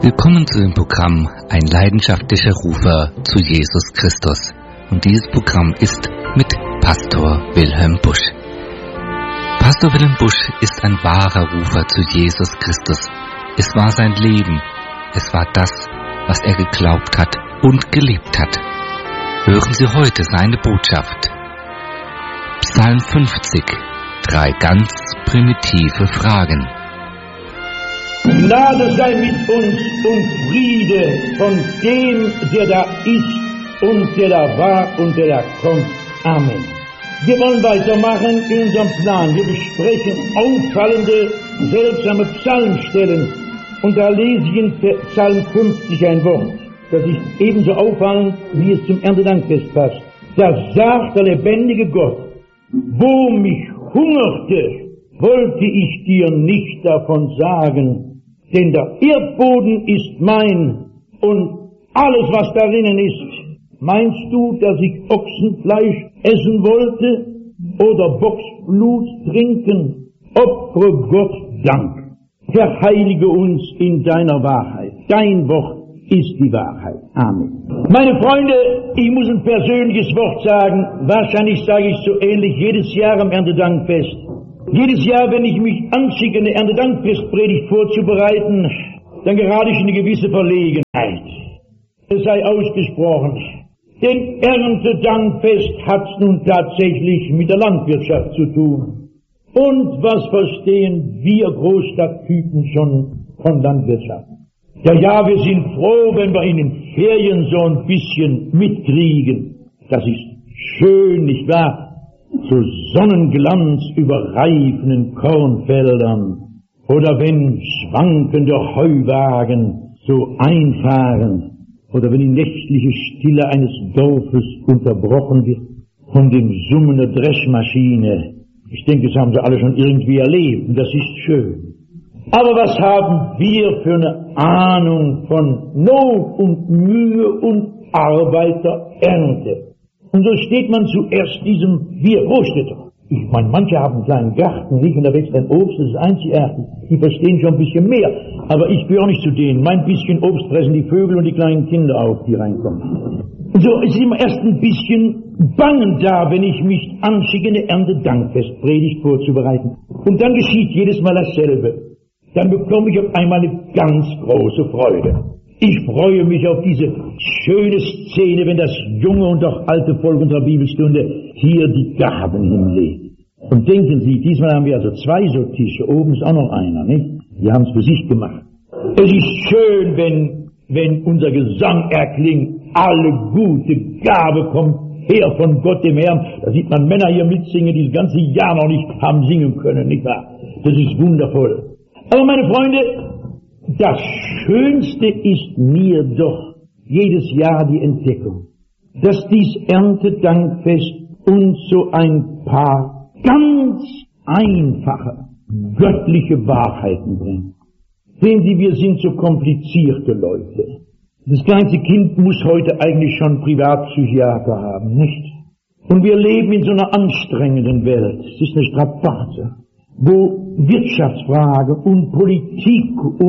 Willkommen zu dem Programm Ein leidenschaftlicher Rufer zu Jesus Christus. Und dieses Programm ist mit Pastor Wilhelm Busch. Pastor Wilhelm Busch ist ein wahrer Rufer zu Jesus Christus. Es war sein Leben. Es war das, was er geglaubt hat und gelebt hat. Hören Sie heute seine Botschaft. Psalm 50. 3 ganz primitive Fragen. Gnade sei mit uns und Friede von dem, der da ist und der da war und der da kommt. Amen. Wir wollen weitermachen in unserem Plan. Wir besprechen auffallende, seltsame Psalmstellen. Und da lese ich in Psalm 50 ein Wort, das ist ebenso auffallend, wie es zum Erntedankfest passt. Da sagt der lebendige Gott: Wo mich hungerte, wollte ich dir nicht davon sagen, denn der Erdboden ist mein und alles, was darinnen ist. Meinst du, dass ich Ochsenfleisch essen wollte oder Bocksblut trinken? Opfere Gott Dank. Verheilige uns in deiner Wahrheit. Dein Wort ist die Wahrheit. Amen. Meine Freunde, ich muss ein persönliches Wort sagen. Wahrscheinlich sage ich so ähnlich jedes Jahr am Erntedankfest. Jedes Jahr, wenn ich mich anschicke, eine Erntedankfestpredigt vorzubereiten, dann gerate ich in eine gewisse Verlegenheit. Es sei ausgesprochen. Denn Erntedankfest hat nun tatsächlich mit der Landwirtschaft zu tun. Und was verstehen wir Großstadttypen schon von Landwirtschaft? Ja, wir sind froh, wenn wir in den Ferien so ein bisschen mitkriegen. Das ist schön, nicht wahr? So Sonnenglanz über reifenden Kornfeldern. Oder wenn schwankende Heuwagen so einfahren. Oder wenn die nächtliche Stille eines Dorfes unterbrochen wird von dem Summen der Dreschmaschine. Ich denke, das haben Sie alle schon irgendwie erlebt. Und das ist schön. Aber was haben wir für eine Ahnung von Not und Mühe und Arbeiterernte? Und so steht man zuerst diesem Großstädter. Ich meine, manche haben einen kleinen Garten, nicht? Und da wächst ein Obst, das ist einzigartig. Die verstehen schon ein bisschen mehr. Aber ich gehöre nicht zu denen. Mein bisschen Obst fressen die Vögel und die kleinen Kinder auf, die reinkommen. Und so ist immer erst ein bisschen bangen da, wenn ich mich anschicke, eine Erntedankfestpredigt vorzubereiten. Und dann geschieht jedes Mal dasselbe. Dann bekomme ich auf einmal eine ganz große Freude. Ich freue mich auf diese schöne Szene, wenn das junge und auch alte Volk unserer Bibelstunde hier die Gaben hinlegt. Und denken Sie, diesmal haben wir also 2 so Tische, oben ist auch noch einer, nicht? Die haben es für sich gemacht. Es ist schön, wenn unser Gesang erklingt, alle gute Gabe kommt her von Gott dem Herrn. Da sieht man Männer hier mitsingen, die das ganze Jahr noch nicht haben singen können, nicht wahr? Das ist wundervoll. Aber meine Freunde, das Schönste ist mir doch jedes Jahr die Entdeckung, dass dies Erntedankfest uns so ein paar ganz einfache, göttliche Wahrheiten bringt. Sehen Sie, wir sind so komplizierte Leute. Das kleinste Kind muss heute eigentlich schon Privatpsychiater haben, nicht? Und wir leben in so einer anstrengenden Welt. Es ist eine Strapaze, wo Wirtschaftsfrage und Politik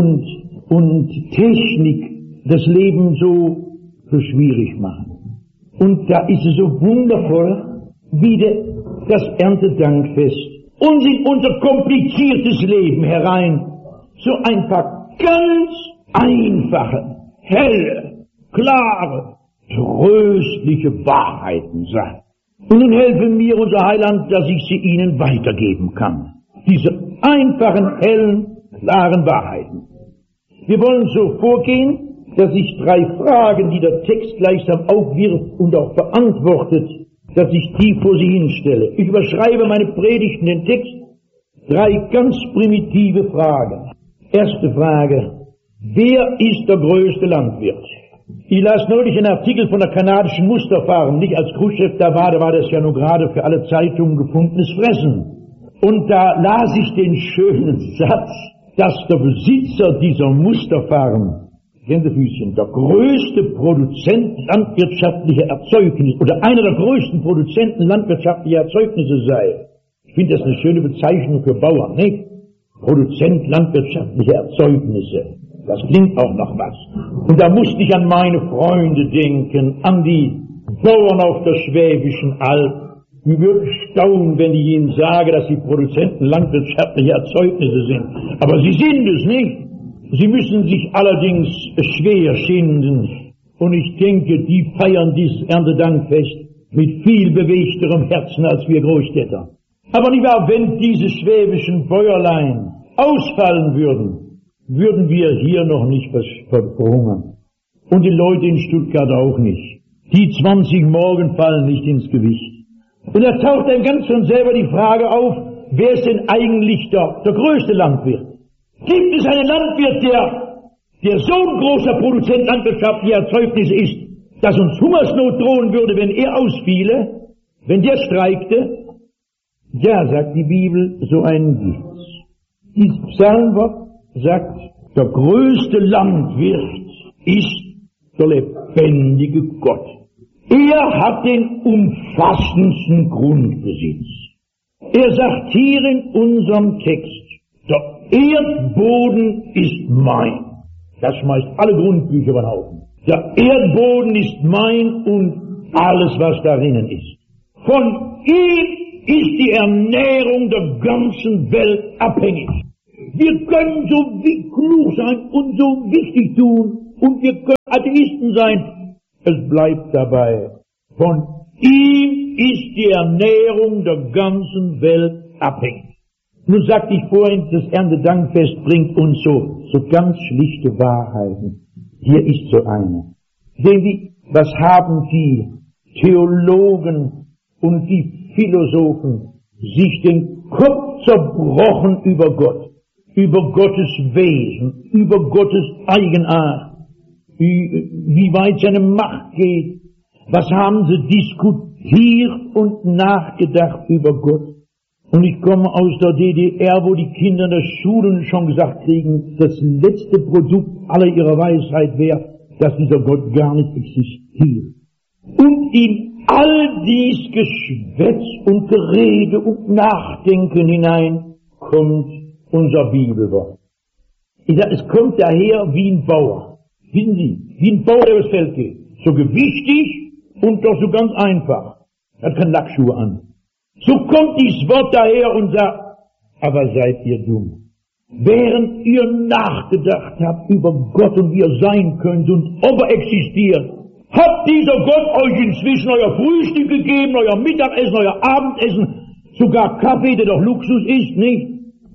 und Technik das Leben so schwierig machen. Und da ist es so wundervoll, wie das Erntedankfest uns in unser kompliziertes Leben herein so ein paar ganz einfache, helle, klare, tröstliche Wahrheiten sagt. Und nun helfe mir unser Heiland, dass ich sie Ihnen weitergeben kann. Diese einfachen, hellen, klaren Wahrheiten. Wir wollen so vorgehen, dass ich 3 Fragen, die der Text gleichsam aufwirft und auch beantwortet, dass ich die vor Sie hinstelle. Ich überschreibe meine Predigten den Text. 3 ganz primitive Fragen. Erste Frage: Wer ist der größte Landwirt? Ich las neulich einen Artikel von der kanadischen Musterfarm, nicht als Khrushchev da war das ja nur gerade für alle Zeitungen gefundenes Fressen. Und da las ich den schönen Satz, dass der Besitzer dieser Musterfarm, Gänsefüßchen, der größte Produzent landwirtschaftlicher Erzeugnisse oder einer der größten Produzenten landwirtschaftlicher Erzeugnisse sei. Ich finde das eine schöne Bezeichnung für Bauern, nicht? Produzent landwirtschaftlicher Erzeugnisse. Das klingt auch noch was. Und da musste ich an meine Freunde denken, an die Bauern auf der Schwäbischen Alb. Wir würden staunen, wenn ich Ihnen sage, dass die Produzenten landwirtschaftliche Erzeugnisse sind. Aber sie sind es nicht. Sie müssen sich allerdings schwer schinden. Und ich denke, die feiern dieses Erntedankfest mit viel bewegterem Herzen als wir Großstädter. Aber nicht wahr, wenn diese schwäbischen Bäuerlein ausfallen würden, würden wir hier noch nicht verhungern. Und die Leute in Stuttgart auch nicht. Die 20 Morgen fallen nicht ins Gewicht. Und da taucht dann ganz von selber die Frage auf, wer ist denn eigentlich der größte Landwirt? Gibt es einen Landwirt, der so ein großer Produzent landwirtschaftlicher Erzeugnisse ist, dass uns Hungersnot drohen würde, wenn er ausfiele, wenn der streikte? Ja, sagt die Bibel, so einen gibt's. Dieses Psalmwort sagt, der größte Landwirt ist der lebendige Gott. Er hat den umfassendsten Grundbesitz. Er sagt hier in unserem Text, der Erdboden ist mein. Das schmeißt alle Grundbücher über den Haufen. Der Erdboden ist mein und alles, was darin ist. Von ihm ist die Ernährung der ganzen Welt abhängig. Wir können so klug sein und so wichtig tun und wir können Atheisten sein. Es bleibt dabei. Von ihm ist die Ernährung der ganzen Welt abhängig. Nun sagte ich vorhin, das Erntedankfest bringt uns so ganz schlichte Wahrheiten. Hier ist so eine. Sehen Sie, was haben die Theologen und die Philosophen sich den Kopf zerbrochen über Gott, über Gottes Wesen, über Gottes Eigenart, wie weit seine Macht geht. Was haben sie diskutiert und nachgedacht über Gott? Und ich komme aus der DDR, wo die Kinder in der Schule schon gesagt kriegen, das letzte Produkt aller ihrer Weisheit wäre, dass dieser Gott gar nicht existiert. Und in all dies Geschwätz und Gerede und Nachdenken hinein kommt unser Bibelwort. Ich sage, es kommt daher wie ein Bauer. Wissen Sie, wie ein Bauer, der übers Feld geht. So gewichtig und doch so ganz einfach. Er hat keine Lackschuhe an. So kommt dieses Wort daher und sagt, aber seid ihr dumm. Während ihr nachgedacht habt über Gott und wie er sein könnte und ob er existiert, hat dieser Gott euch inzwischen euer Frühstück gegeben, euer Mittagessen, euer Abendessen, sogar Kaffee, der doch Luxus ist, nicht?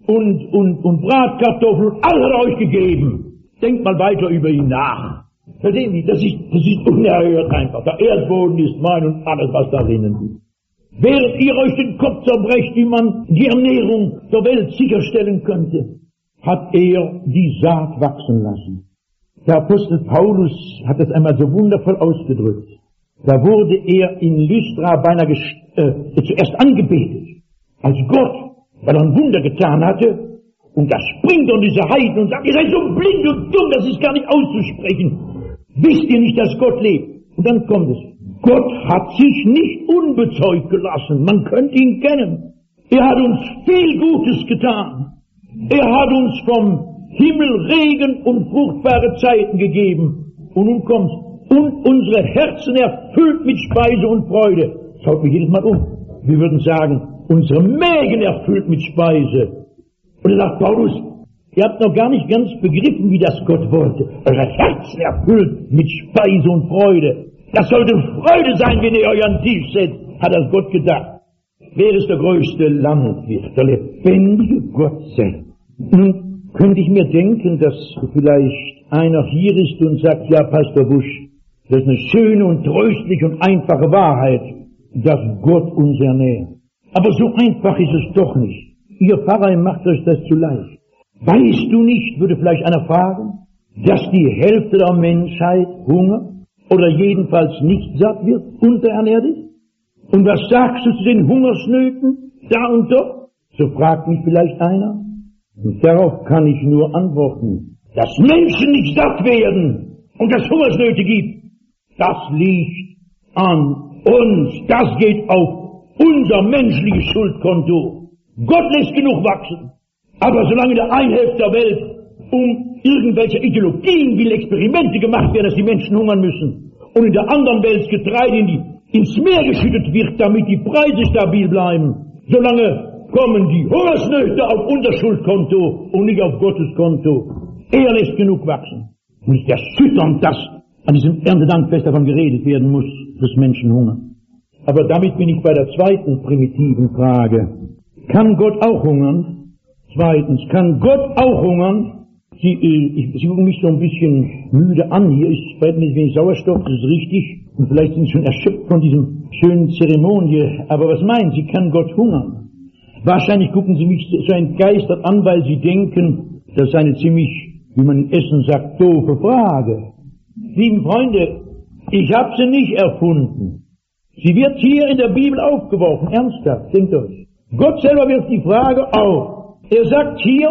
Und Bratkartoffeln, alles hat er euch gegeben. Denkt mal weiter über ihn nach. Verstehen Sie, das ist unerhört einfach. Der Erdboden ist mein und alles, was darin ist. Während ihr euch den Kopf zerbrecht, wie man die Ernährung der Welt sicherstellen könnte, hat er die Saat wachsen lassen. Der Apostel Paulus hat das einmal so wundervoll ausgedrückt. Da wurde er in Lystra beinahe zuerst angebetet als Gott, weil er ein Wunder getan hatte. Und da springt er in diese Heiden und sagt, ihr seid so blind und dumm, das ist gar nicht auszusprechen. Wisst ihr nicht, dass Gott lebt? Und dann kommt es. Gott hat sich nicht unbezeugt gelassen. Man könnte ihn kennen. Er hat uns viel Gutes getan. Er hat uns vom Himmel Regen und fruchtbare Zeiten gegeben. Und nun kommt's. Und unsere Herzen erfüllt mit Speise und Freude. Schaut mich jedes Mal um. Wir würden sagen, unsere Mägen erfüllt mit Speise. Und er sagt Paulus, ihr habt noch gar nicht ganz begriffen, wie das Gott wollte. Eure Herzen erfüllt mit Speise und Freude. Das sollte Freude sein, wenn ihr euch an den Tisch setzt, hat das Gott gedacht. Wer ist der größte Landwirt, der lebendige Gott selbst? Nun könnte ich mir denken, dass vielleicht einer hier ist und sagt, ja, Pastor Busch, das ist eine schöne und tröstliche und einfache Wahrheit, dass Gott uns ernährt. Aber so einfach ist es doch nicht. Ihr Pfarrer macht euch das zu leicht. Weißt du nicht, würde vielleicht einer fragen, dass die Hälfte der Menschheit hungert oder jedenfalls nicht satt wird, unterernährt ist? Und was sagst du zu den Hungersnöten da und dort? So fragt mich vielleicht einer. Und darauf kann ich nur antworten, dass Menschen nicht satt werden und dass Hungersnöte gibt. Das liegt an uns. Das geht auf unser menschliches Schuldkonto. Gott lässt genug wachsen. Aber solange der eine Hälfte der Welt um irgendwelcher Ideologien will Experimente gemacht werden, dass die Menschen hungern müssen. Und in der anderen Welt Getreide ins Meer geschüttet wird, damit die Preise stabil bleiben. Solange kommen die Hungersnöte auf unser Schuldkonto und nicht auf Gottes Konto. Er lässt genug wachsen. Und es ist erschütternd, dass an diesem Erntedankfest davon geredet werden muss, dass Menschen hungern. Aber damit bin ich bei der zweiten primitiven Frage. Kann Gott auch hungern? Zweitens, kann Gott auch hungern? Sie gucken mich so ein bisschen müde an. Hier ist verhältnismäßig wenig Sauerstoff, das ist richtig. Und vielleicht sind Sie schon erschöpft von diesem schönen Zeremonie. Aber was meinen Sie, kann Gott hungern? Wahrscheinlich gucken Sie mich so entgeistert an, weil Sie denken, das ist eine ziemlich, wie man in Essen sagt, doofe Frage. Lieben Freunde, ich habe sie nicht erfunden. Sie wird hier in der Bibel aufgeworfen, ernsthaft, denkt euch. Gott selber wirft die Frage auf. Er sagt hier,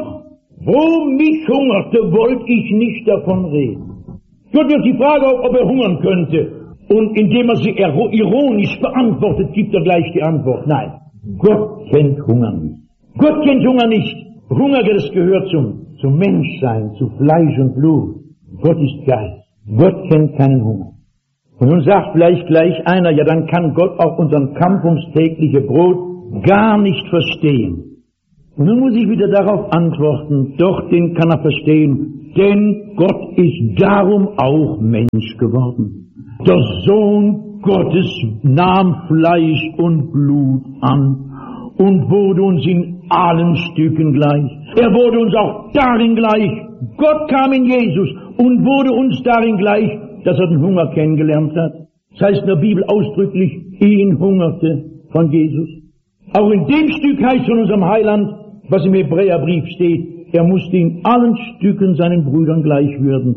wo mich hungerte, wollte ich nicht davon reden. Gott wirft die Frage auf, ob er hungern könnte. Und indem er sie ironisch beantwortet, gibt er gleich die Antwort. Nein, Gott kennt Hunger nicht. Gott kennt Hunger nicht. Hunger, das gehört zum Menschsein, zu Fleisch und Blut. Gott ist Geist. Gott kennt keinen Hunger. Und nun sagt vielleicht gleich einer, ja, dann kann Gott auch unseren Kampf ums tägliche Brot gar nicht verstehen. Und nun muss ich wieder darauf antworten, doch, den kann er verstehen, denn Gott ist darum auch Mensch geworden. Der Sohn Gottes nahm Fleisch und Blut an und wurde uns in allen Stücken gleich. Er wurde uns auch darin gleich. Gott kam in Jesus und wurde uns darin gleich, dass er den Hunger kennengelernt hat. Das heißt in der Bibel ausdrücklich, ihn hungerte von Jesus. Auch in dem Stück heißt von unserem Heiland, was im Hebräerbrief steht, er musste in allen Stücken seinen Brüdern gleich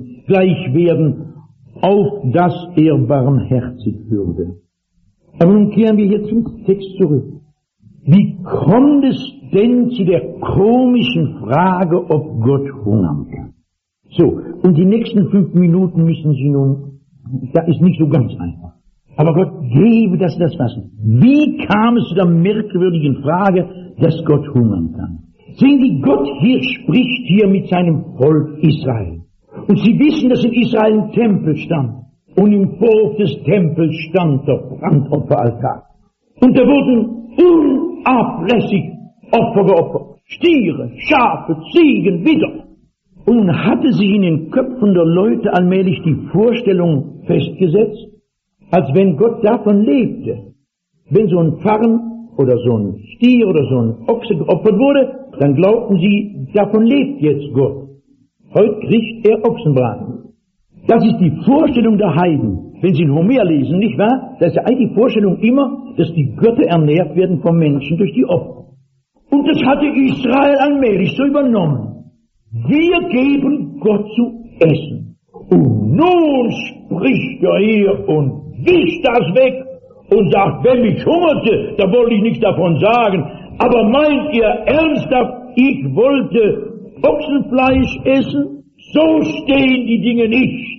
werden, auf dass er barmherzig würde. Aber nun kehren wir hier zum Text zurück. Wie kommt es denn zu der komischen Frage, ob Gott hungern kann? So, und die nächsten 5 Minuten müssen Sie nun, das ist nicht so ganz einfach. Aber Gott gebe, dass Sie das fassen. Wie kam es zu der merkwürdigen Frage, dass Gott hungern kann? Sehen Sie, Gott hier spricht hier mit seinem Volk Israel. Und Sie wissen, dass in Israel ein Tempel stand. Und im Vorhof des Tempels stand der Brandopferaltar. Und da wurden unablässig Opfer geopfert. Stiere, Schafe, Ziegen, Widder. Und nun hatte sich in den Köpfen der Leute allmählich die Vorstellung festgesetzt, als wenn Gott davon lebte. Wenn so ein Farren oder so ein Stier oder so ein Ochse geopfert wurde, dann glaubten sie, davon lebt jetzt Gott. Heute kriegt er Ochsenbraten. Das ist die Vorstellung der Heiden. Wenn Sie in Homer lesen, nicht wahr? Da ist ja eigentlich die Vorstellung immer, dass die Götter ernährt werden vom Menschen durch die Opfer. Und das hatte Israel allmählich so übernommen. Wir geben Gott zu essen. Und nun spricht er hier und wischt das weg und sagt, wenn mich hungerte, da wollte ich nichts davon sagen. Aber meint ihr ernsthaft, ich wollte Ochsenfleisch essen? So stehen die Dinge nicht.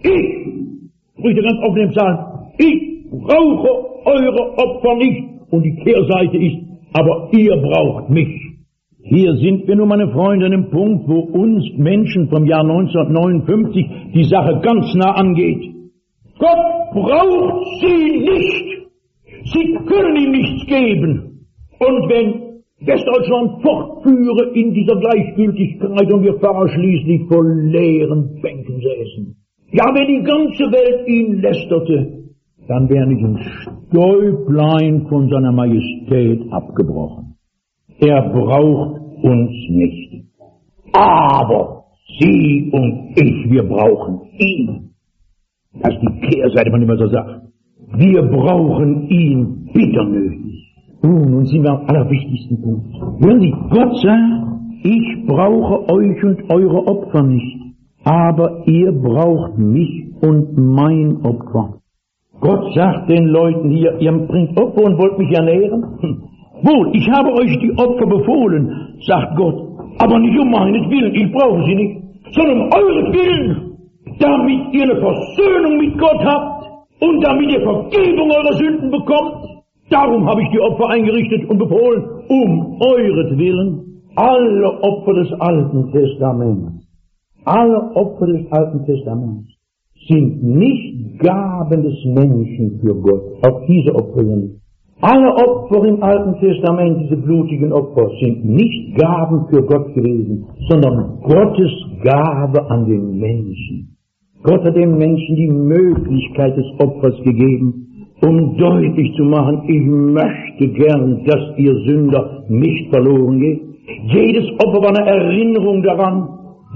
Ich, spricht er ganz offen im Psalm, ich brauche eure Opfer nicht. Und die Kehrseite ist, aber ihr braucht mich. Hier sind wir nun, meine Freunde, an einem Punkt, wo uns Menschen vom Jahr 1959 die Sache ganz nah angeht. Gott braucht sie nicht. Sie können ihm nichts geben. Und wenn Westdeutschland fortführe in dieser Gleichgültigkeit und wir Pfarrer schließlich vor leeren Bänken säßen, ja, wenn die ganze Welt ihn lästerte, dann wäre nicht ein Stäublein von seiner Majestät abgebrochen. Er braucht uns nicht. Aber Sie und ich, wir brauchen ihn. Das ist die Kehrseite, man immer so sagt. Wir brauchen ihn bitter nötig. Nun sind wir am allerwichtigsten Punkt. Hören Sie, Gott sagt, ich brauche euch und eure Opfer nicht, aber ihr braucht mich und mein Opfer. Gott sagt den Leuten hier, ihr bringt Opfer und wollt mich ernähren? Wohl, ich habe euch die Opfer befohlen, sagt Gott, aber nicht um meinetwillen, ich brauche sie nicht, sondern um euretwillen, damit ihr eine Versöhnung mit Gott habt und damit ihr Vergebung eurer Sünden bekommt. Darum habe ich die Opfer eingerichtet und befohlen, um euretwillen. Alle Opfer des Alten Testaments, alle Opfer des Alten Testaments sind nicht Gaben des Menschen für Gott, auch diese Opfer nicht. Alle Opfer im Alten Testament, diese blutigen Opfer, sind nicht Gaben für Gott gewesen, sondern Gottes Gabe an den Menschen. Gott hat dem Menschen die Möglichkeit des Opfers gegeben, um deutlich zu machen, ich möchte gern, dass ihr Sünder nicht verloren geht. Jedes Opfer war eine Erinnerung daran,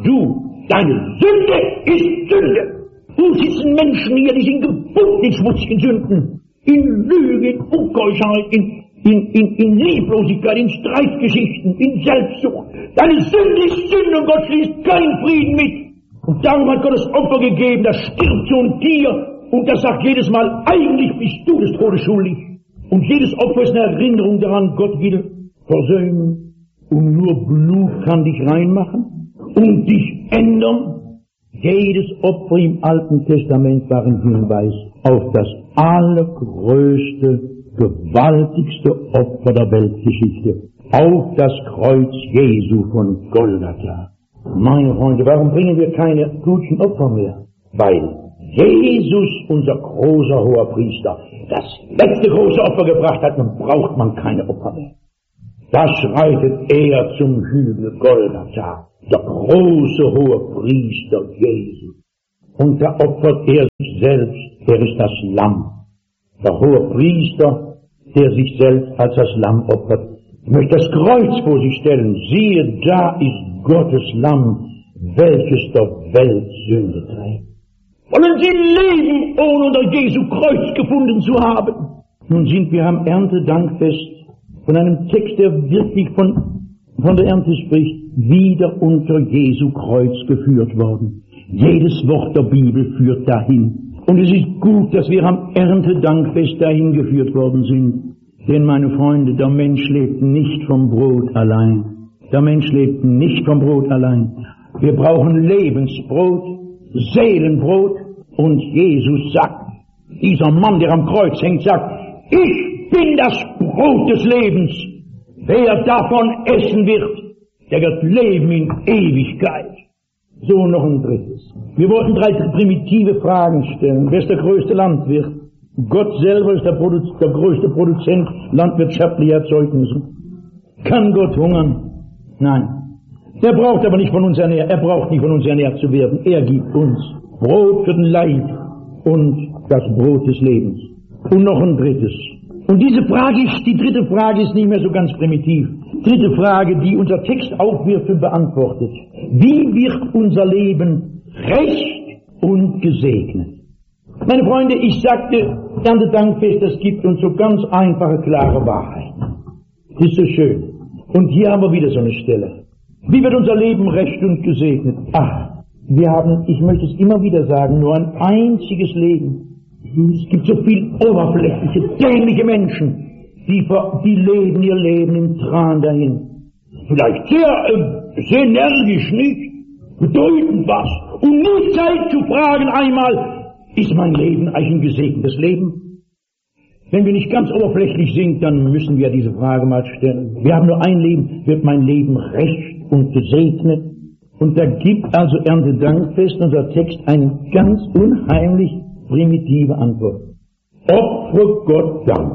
deine Sünde ist Sünde. Und sitzen Menschen hier, die sind gebunden in schmutzigen Sünden, in Lüge, in Unkeuschheit, in Lieblosigkeit, in Streitgeschichten, in Selbstsucht. Deine Sünde ist Sünde und Gott schließt keinen Frieden mit. Und darum hat Gott das Opfer gegeben, das stirbt so ein Tier und das sagt jedes Mal, eigentlich bist du des Todes schuldig. Und jedes Opfer ist eine Erinnerung daran, Gott will versöhnen und nur Blut kann dich reinmachen und dich ändern. Jedes Opfer im Alten Testament war ein Hinweis auf das allergrößte, gewaltigste Opfer der Weltgeschichte, auf das Kreuz Jesu von Golgatha. Meine Freunde, warum bringen wir keine guten Opfer mehr? Weil Jesus, unser großer Hoherpriester, das letzte große Opfer gebracht hat, dann braucht man keine Opfer mehr. Da schreitet er zum Hügel Golgatha, der große Hohepriester Jesus. Und da opfert er sich selbst, er ist das Lamm. Der Hohepriester, der sich selbst als das Lamm opfert. Ich möchte das Kreuz vor sich stellen. Siehe, da ist Gottes Lamm, welches der Welt Sünde trägt. Wollen Sie leben, ohne unter Jesu Kreuz gefunden zu haben? Nun sind wir am Erntedankfest von einem Text, der wirklich von der Ernte spricht, wieder unter Jesu Kreuz geführt worden. Jedes Wort der Bibel führt dahin. Und es ist gut, dass wir am Erntedankfest dahin geführt worden sind. Denn, meine Freunde, der Mensch lebt nicht vom Brot allein. Der Mensch lebt nicht vom Brot allein. Wir brauchen Lebensbrot, Seelenbrot. Und Jesus sagt, dieser Mann, der am Kreuz hängt, sagt, ich bin das Brot des Lebens. Wer davon essen wird, der wird leben in Ewigkeit. So noch ein drittes. Wir wollten 3 primitive Fragen stellen. Wer ist der größte Landwirt? Gott selber ist der größte Produzent landwirtschaftlicher Erzeugnisse. Kann Gott hungern? Nein. Er braucht aber nicht von uns ernährt. Er braucht nicht von uns ernährt zu werden. Er gibt uns Brot für den Leib und das Brot des Lebens. Und noch ein drittes. Und die dritte Frage ist nicht mehr so ganz primitiv. Dritte Frage, die unser Text aufwirft und beantwortet. Wie wird unser Leben recht und gesegnet? Meine Freunde, ich sagte, Erntedankfest, das gibt uns so ganz einfache, klare Wahrheiten. Das ist so schön. Und hier haben wir wieder so eine Stelle. Wie wird unser Leben recht und gesegnet? Wir haben, ich möchte es immer wieder sagen, nur ein einziges Leben. Es gibt so viel oberflächliche, dämliche Menschen, die leben ihr Leben im Tran dahin. Vielleicht sehr energisch, nicht? Bedeutend was. Und nie Zeit zu fragen einmal, ist mein Leben eigentlich ein gesegnetes Leben? Wenn wir nicht ganz oberflächlich sind, dann müssen wir diese Frage mal stellen. Wir haben nur ein Leben, wird mein Leben recht und gesegnet? Und da gibt also Erntedankfest, unser Text, eine ganz unheimlich primitive Antwort. Opfere Gott Dank.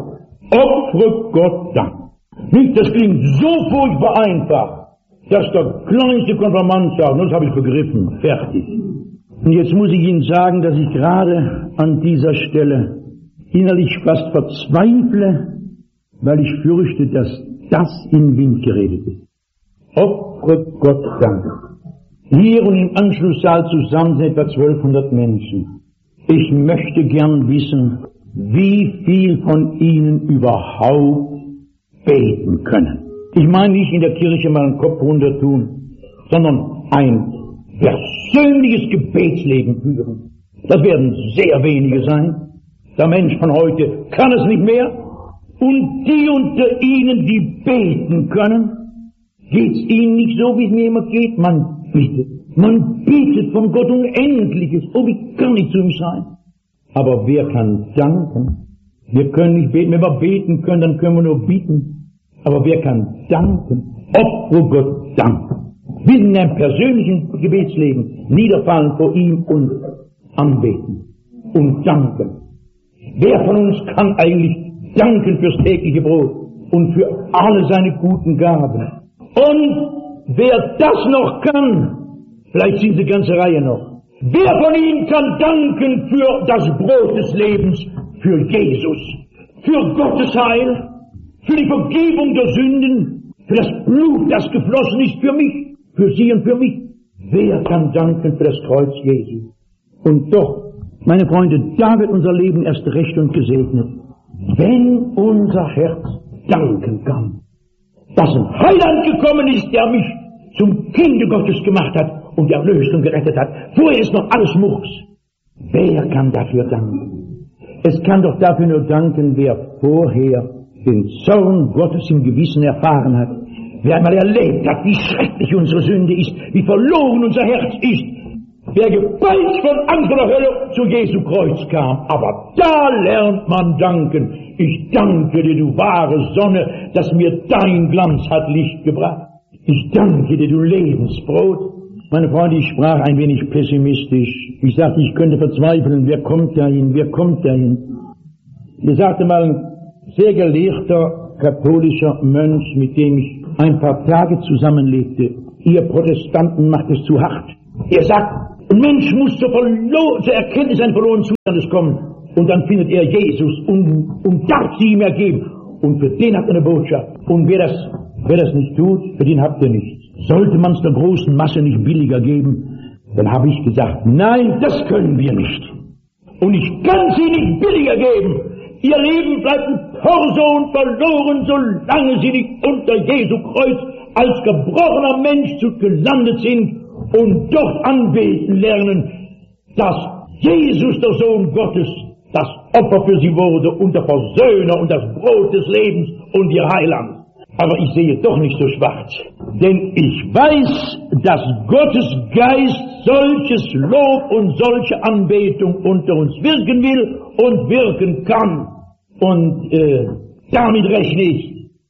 Opfere Gott Dank. Nicht, das klingt so furchtbar einfach, dass der kleinste Konfirmand sagt, das habe ich begriffen, fertig. Und jetzt muss ich Ihnen sagen, dass ich gerade an dieser Stelle innerlich fast verzweifle, weil ich fürchte, dass das in Wind geredet ist. Opfere Gott Dank. Hier und im Anschlusssaal zusammen sind etwa 1200 Menschen. Ich möchte gern wissen, wie viel von ihnen überhaupt beten können. Ich meine nicht in der Kirche mal einen Kopf runter tun, sondern ein persönliches Gebetsleben führen. Das werden sehr wenige sein. Der Mensch von heute kann es nicht mehr. Und die unter ihnen, die beten können, geht's ihnen nicht so, wie es mir immer geht? Man bittet von Gott Unendliches. Oh, wie kann ich zu ihm sein? Aber wer kann danken? Wir können nicht beten. Wenn wir beten können, dann können wir nur bieten. Aber wer kann danken? Opfere Gott Dank. will in einem persönlichen Gebetsleben niederfallen vor ihm und anbeten und danken. Wer von uns kann eigentlich danken fürs tägliche Brot und für alle seine guten Gaben? Und wer das noch kann, vielleicht sind eine ganze Reihe noch, wer von ihnen kann danken für das Brot des Lebens, für Jesus, für Gottes Heil, für die Vergebung der Sünden, für das Blut, das geflossen ist für mich, für Sie und für mich? Wer kann danken für das Kreuz Jesu? Und doch, meine Freunde, da wird unser Leben erst recht und gesegnet, wenn unser Herz danken kann, dass ein Heiland gekommen ist, der mich zum Kinde Gottes gemacht hat und erlöst und gerettet hat. Vorher ist noch alles Murks. Wer kann dafür danken? Es kann doch dafür nur danken, wer vorher den Zorn Gottes im Gewissen erfahren hat, wer einmal erlebt hat, wie schrecklich unsere Sünde ist, wie verloren unser Herz ist, wer gepeitscht von Angst oder Hölle zu Jesu Kreuz kam. Aber da lernt man danken. Ich danke dir, du wahre Sonne, dass mir dein Glanz hat Licht gebracht. Ich danke dir, du Lebensbrot. Meine Freunde, ich sprach ein wenig pessimistisch. Ich sagte, ich könnte verzweifeln. Wer kommt dahin? Wer kommt dahin? Mir sagte mal ein sehr gelehrter katholischer Mönch, mit dem ich ein paar Tage zusammenlebte: Ihr Protestanten macht es zu hart. Er sagt, ein Mensch muss zur Erkenntnis eines verlorenen Zustandes kommen. Und dann findet er Jesus und darf sie ihm ergeben. Und für den hat er eine Botschaft. Und wer das nicht tut, für den habt ihr nichts. Sollte man es der großen Masse nicht billiger geben, dann habe ich gesagt, nein, das können wir nicht. Und ich kann sie nicht billiger geben. Ihr Leben bleibt ein Torso und verloren, solange sie nicht unter Jesu Kreuz als gebrochener Mensch gelandet sind und dort anbeten lernen, dass Jesus, der Sohn Gottes, das Opfer für sie wurde und der Versöhner und das Brot des Lebens und ihr Heiland. Aber ich sehe doch nicht so schwarz, denn ich weiß, dass Gottes Geist solches Lob und solche Anbetung unter uns wirken will und wirken kann. Und damit rechne ich.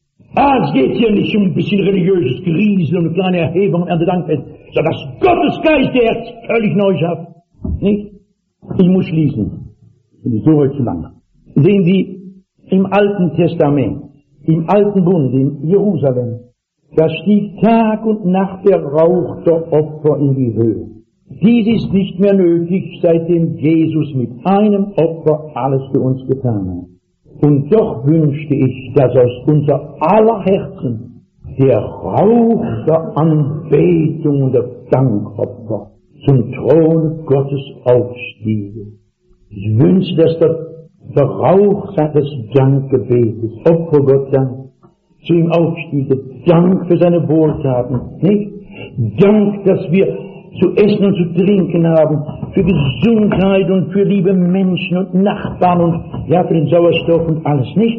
Es geht hier nicht um ein bisschen religiöses Geriesel und eine kleine Erhebung und Erntedankfest, sondern dass Gottes Geist, der Herz völlig neu schafft. Nicht? Ich muss schließen. So weit zu lang. Sehen Sie, im Alten Testament, im Alten Bund, in Jerusalem, da stieg Tag und Nacht der Rauch der Opfer in die Höhe. Dies ist nicht mehr nötig, seitdem Jesus mit einem Opfer alles für uns getan hat. Und doch wünschte ich, dass aus unser aller Herzen der Rauch der Anbetung und der Dankopfer zum Throne Gottes aufstiege. Ich wünsche, dass der Rauch des Dankgebetes, Opfer Gott Dank, zu ihm aufstiege. Dank für seine Wohltaten, nicht? Dank, dass wir zu essen und zu trinken haben, für Gesundheit und für liebe Menschen und Nachbarn und ja, für den Sauerstoff und alles, nicht?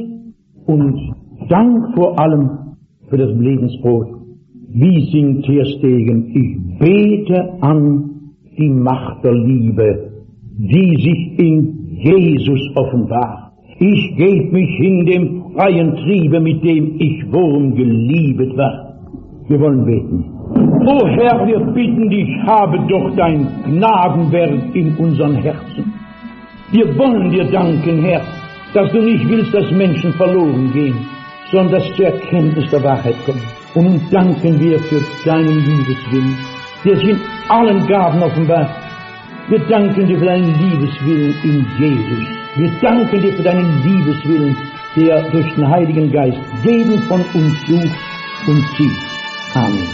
Und Dank vor allem für das Lebensbrot. Wie singt Terstegen? Ich bete an die Macht der Liebe, die sich in Jesus offenbart. Ich geb mich hin dem freien Triebe, mit dem ich Wurm geliebet war. Wir wollen beten. O Herr, wir bitten dich, habe doch dein Gnadenwerk in unseren Herzen. Wir wollen dir danken, Herr, dass du nicht willst, dass Menschen verloren gehen, sondern dass zur Erkenntnis der Wahrheit kommen. Und nun danken wir für deinen Liebeswillen, der sich in allen Gaben offenbart. Wir danken dir für deinen Liebeswillen in Jesus. Wir danken dir für deinen Liebeswillen, der durch den Heiligen Geist jeden von uns sucht und zieht. Amen.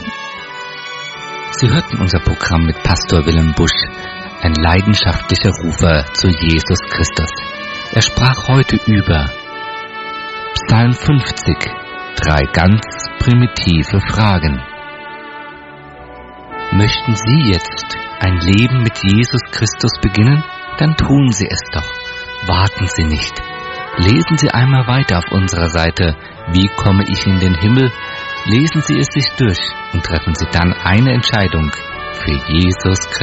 Sie hörten unser Programm mit Pastor Wilhelm Busch, ein leidenschaftlicher Rufer zu Jesus Christus. Er sprach heute über Psalm 50, 3 ganz primitive Fragen. Möchten Sie jetzt ein Leben mit Jesus Christus beginnen? Dann tun Sie es doch. Warten Sie nicht. Lesen Sie einmal weiter auf unserer Seite Wie komme ich in den Himmel? Lesen Sie es sich durch und treffen Sie dann eine Entscheidung für Jesus Christus.